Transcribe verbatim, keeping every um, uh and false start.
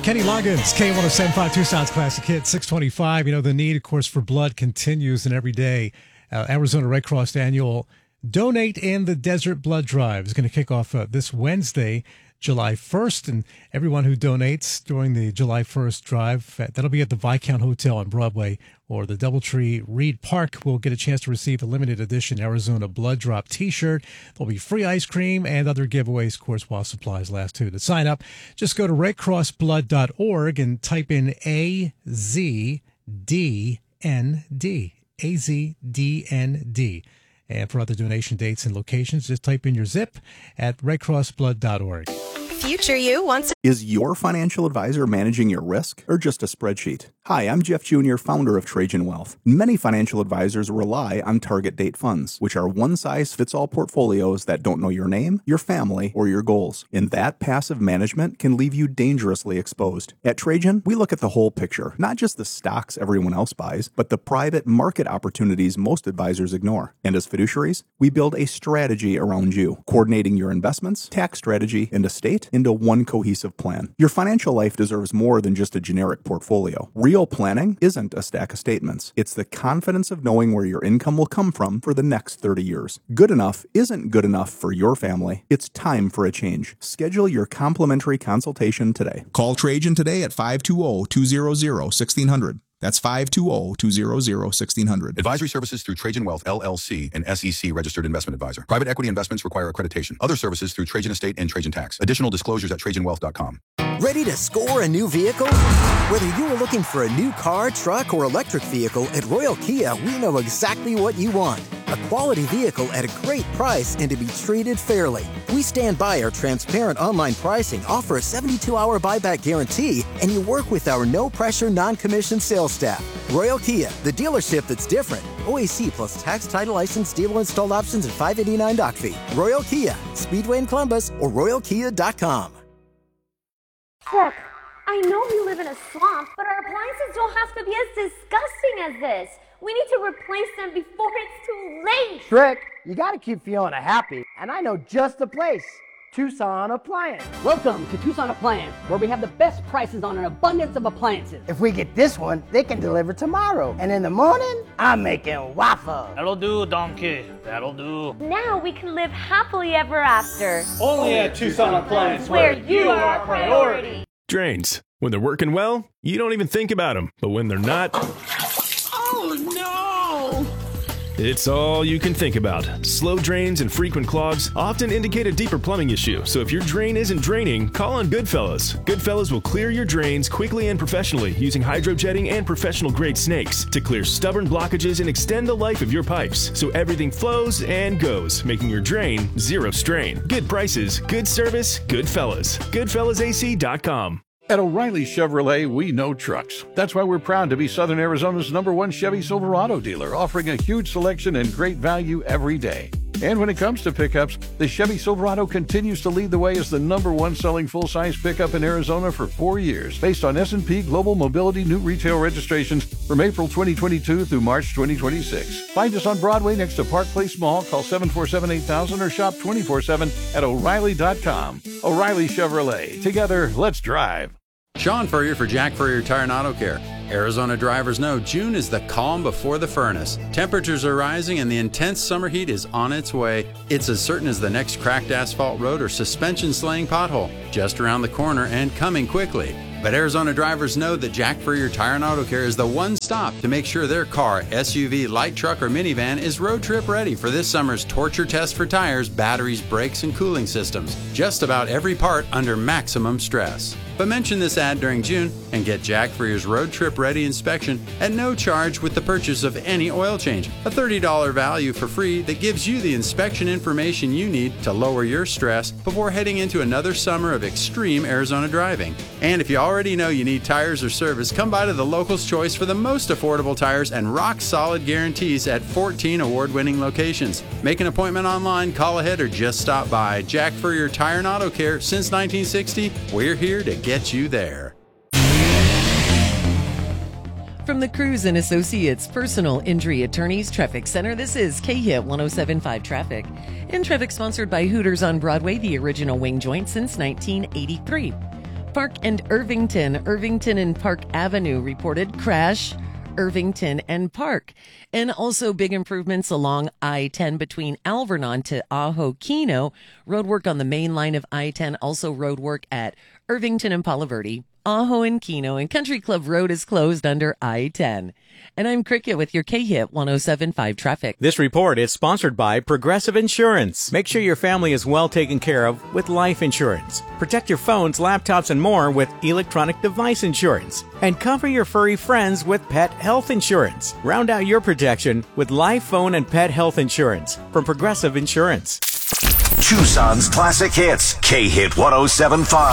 Kenny Loggins, K one oh seven point five Tucson's Classic Hit, six twenty-five. You know, the need, of course, for blood continues, and every day, uh, Arizona Red Cross annual Donate in the Desert Blood Drive is going to kick off uh, this Wednesday, July first, and everyone who donates during the July first drive, uh, that'll be at the Viscount Hotel on Broadway or the Doubletree Reed Park, will get a chance to receive a limited edition Arizona Blood Drop t-shirt. There'll be free ice cream and other giveaways, of course, while supplies last too. To sign up, just go to red cross blood dot org and type in A Z D N D. A Z D N D. And for other donation dates and locations, just type in your zip at red cross blood dot org. Future you wants to... Is your financial advisor managing your risk or just a spreadsheet? Hi, I'm Jeff Junior, founder of Trajan Wealth. Many financial advisors rely on target date funds, which are one-size-fits-all portfolios that don't know your name, your family, or your goals. And that passive management can leave you dangerously exposed. At Trajan, we look at the whole picture, not just the stocks everyone else buys, but the private market opportunities most advisors ignore. And as fiduciaries, we build a strategy around you, coordinating your investments, tax strategy, and estate into one cohesive plan. Your financial life deserves more than just a generic portfolio. Real planning isn't a stack of statements. It's the confidence of knowing where your income will come from for the next thirty years. Good enough isn't good enough for your family. It's time for a change. Schedule your complimentary consultation today. Call Trajan today at five two zero, two zero zero, one six zero zero. That's five two zero, two zero zero, one six zero zero. Advisory services through Trajan Wealth, L L C, an S E C registered investment advisor. Private equity investments require accreditation. Other services through Trajan Estate and Trajan Tax. Additional disclosures at trajan wealth dot com. Ready to score a new vehicle? Whether you are looking for a new car, truck, or electric vehicle, at Royal Kia, we know exactly what you want. A quality vehicle at a great price and to be treated fairly. We stand by our transparent online pricing, offer a seventy-two hour buyback guarantee, and you work with our no-pressure, non-commissioned sales staff. Royal Kia, the dealership that's different. O A C plus tax, title, license, dealer installed options, and five eighty-nine doc fee. Royal Kia, Speedway in Columbus, or royal kia dot com. Look, I know we live in a swamp, but our appliances don't have to be as disgusting as this. We need to replace them before it's too late. Trick, you gotta keep Fiona happy, and I know just the place. Tucson Appliance. Welcome to Tucson Appliance, where we have the best prices on an abundance of appliances. If we get this one, they can deliver tomorrow. And in the morning, I'm making waffles. That'll do, donkey. That'll do. Now we can live happily ever after. Only at Tucson Appliance, where you are our priority. Drains. When they're working well, you don't even think about them. But when they're not... Oh, no! It's all you can think about. Slow drains and frequent clogs often indicate a deeper plumbing issue, so if your drain isn't draining, call on Goodfellas. Goodfellas will clear your drains quickly and professionally using hydrojetting and professional-grade snakes to clear stubborn blockages and extend the life of your pipes, so everything flows and goes, making your drain zero strain. Good prices, good service, Goodfellas. Goodfellas A C dot com. At O'Reilly Chevrolet, we know trucks. That's why we're proud to be Southern Arizona's number one Chevy Silverado dealer, offering a huge selection and great value every day. And when it comes to pickups, the Chevy Silverado continues to lead the way as the number one selling full-size pickup in Arizona for four years, based on S and P Global Mobility new retail registrations from April twenty twenty-two through March twenty twenty-six. Find us on Broadway next to Park Place Mall. Call seven four seven, eight thousand or shop twenty-four seven at o'reilly dot com. O'Reilly Chevrolet. Together, let's drive. Sean Furrier for Jack Furrier Tire and Auto Care. Arizona drivers know June is the calm before the furnace. Temperatures are rising and the intense summer heat is on its way. It's as certain as the next cracked asphalt road or suspension slaying pothole, just around the corner and coming quickly. But Arizona drivers know that Jack Furrier Tire and Auto Care is the one stop to make sure their car, S U V, light truck, or minivan is road trip ready for this summer's torture test for tires, batteries, brakes, and cooling systems. Just about every part under maximum stress. But mention this ad during June and get Jack Furrier's road trip ready inspection at no charge with the purchase of any oil change. A thirty dollars value for free that gives you the inspection information you need to lower your stress before heading into another summer of extreme Arizona driving. And if you already know you need tires or service, come by to the local's choice for the most affordable tires and rock-solid guarantees at fourteen award-winning locations. Make an appointment online, call ahead, or just stop by. Jack Furrier Tire and Auto Care, since nineteen sixty, we're here to get you there. From the Cruz and Associates Personal Injury Attorneys Traffic Center, this is K H I T one oh seven point five Traffic. In traffic sponsored by Hooters on Broadway, the original wing joint since nineteen eighty-three. Park and Irvington. Irvington and Park Avenue reported crash. Irvington and Park. And also big improvements along I ten between Alvernon to Ajo Kino. Road work on the main line of I ten. Also road work at Irvington and Palo Verde, Ajo and Kino, and Country Club Road is closed under I ten. And I'm Cricket with your K-Hit one oh seven point five traffic. This report is sponsored by Progressive Insurance. Make sure your family is well taken care of with life insurance. Protect your phones, laptops, and more with electronic device insurance. And cover your furry friends with pet health insurance. Round out your protection with life, phone, and pet health insurance from Progressive Insurance. Tucson's classic hits, K-Hit one oh seven point five.